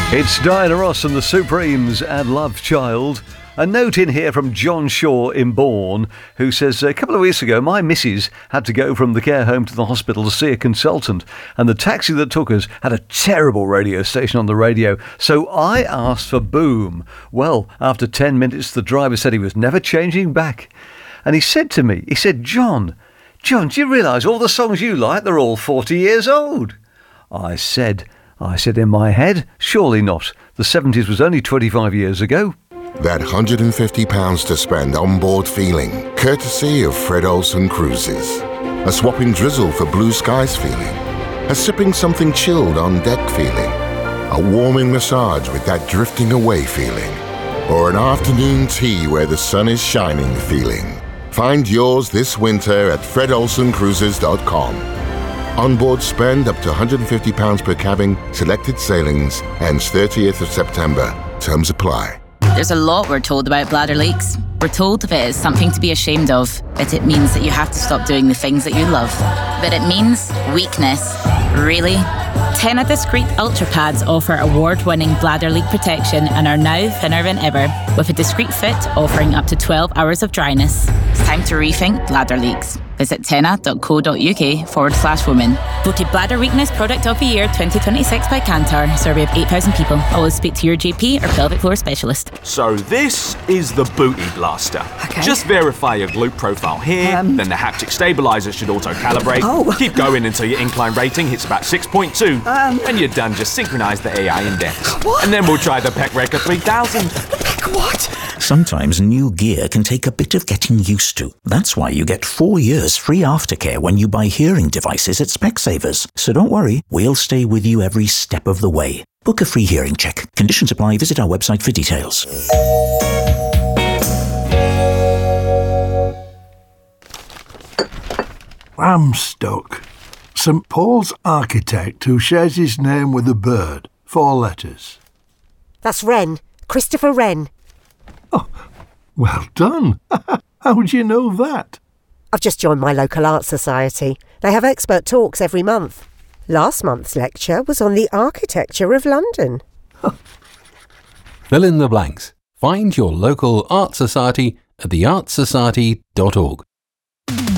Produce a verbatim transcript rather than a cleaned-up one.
It's Diana Ross and the Supremes and Love Child. A note in here from John Shaw in Bourne, who says, a couple of weeks ago, my missus had to go from the care home to the hospital to see a consultant, and the taxi that took us had a terrible radio station on the radio, so I asked for Boom. Well, after ten minutes, the driver said he was never changing back. And he said to me, he said, John, John, do you realise all the songs you like, they're all forty years old? I said, I said in my head, surely not. The seventies was only twenty-five years ago. That one hundred fifty pounds to spend on board feeling, courtesy of Fred Olsen Cruises. A swapping drizzle for blue skies feeling. A sipping something chilled on deck feeling. A warming massage with that drifting away feeling. Or an afternoon tea where the sun is shining feeling. Find yours this winter at fred olsen cruises dot com. Onboard spend up to one hundred fifty pounds per cabin, selected sailings, ends thirtieth of September. Terms apply. There's a lot we're told about bladder leaks. We're told that it's something to be ashamed of, that it means that you have to stop doing the things that you love. But it means weakness. Really? Tena Discreet Ultra Pads offer award-winning bladder leak protection and are now thinner than ever, with a discreet fit offering up to twelve hours of dryness. It's time to rethink bladder leaks. Visit tena.co.uk forward slash women. Voted Bladder Weakness Product of the Year twenty twenty-six by Kantar. Survey of eight thousand people. Always speak to your G P or pelvic floor specialist. So this is the Booty Blaster. Okay. Just verify your glute profile here, Um. then the haptic stabiliser should auto-calibrate. Oh. Keep going until your incline rating hits about six point two. Um. When you're done, just synchronise the A I index. What? And then we'll try the Pec Record three thousand. What? Sometimes new gear can take a bit of getting used to. That's why you get four years free aftercare when you buy hearing devices at Specsavers. So don't worry, we'll stay with you every step of the way. Book a free hearing check. Conditions apply. Visit our website for details. I'm stuck. Saint Paul's architect who shares his name with a bird. Four letters. That's Wren. Christopher Wren. Well done. How do you know that? I've just joined my local art society. They have expert talks every month. Last month's lecture was on the architecture of London. Fill in the blanks. Find your local art society at the art society dot org.